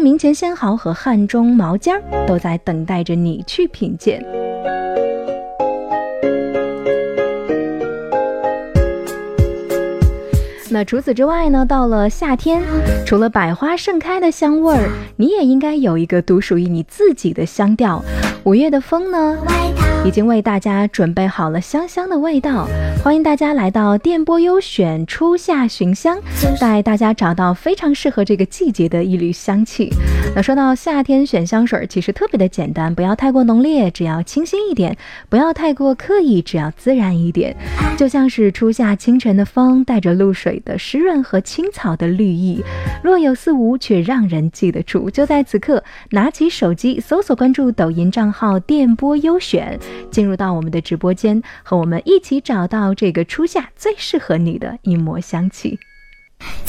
明前鲜毫和汉中毛尖都在等待着你去品鉴。那除此之外呢，到了夏天，除了百花盛开的香味儿，你也应该有一个独属于你自己的香调。5月的风呢，已经为大家准备好了香香的味道，欢迎大家来到电波优选初夏寻香，带大家找到非常适合这个季节的一缕香气。那说到夏天选香水，其实特别的简单，不要太过浓烈，只要清新一点；不要太过刻意，只要自然一点。就像是初夏清晨的风，带着露水的湿润和青草的绿意，若有似无，却让人记得住。就在此刻，拿起手机搜索关注抖音账号电波优选，进入到我们的直播间，和我们一起找到这个初夏最适合你的一抹香气。